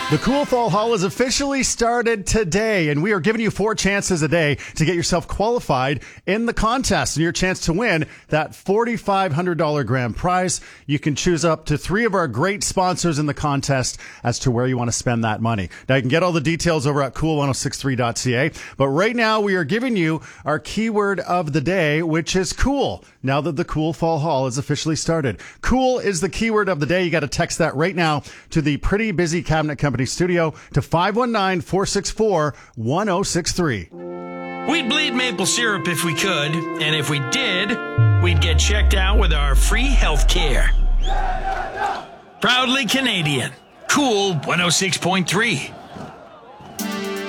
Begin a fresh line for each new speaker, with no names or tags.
The Cool Fall Haul is officially started today, and we are giving you 4 chances a day to get yourself qualified in the contest and your chance to win that $4,500 grand prize. You can choose up to 3 of our great sponsors in the contest as to where you want to spend that money. Now, you can get all the details over at cool1063.ca, but right now we are giving you our keyword of the day, which is cool. Now that the Cool Fall Haul is officially started. Cool is the keyword of the day. You got to text that right now to the Pretty Busy Cabinet Company studio to 519-464-1063.
We'd bleed maple syrup if we could, and if we did, we'd get checked out with our free health care. Proudly Canadian. Cool 106.3.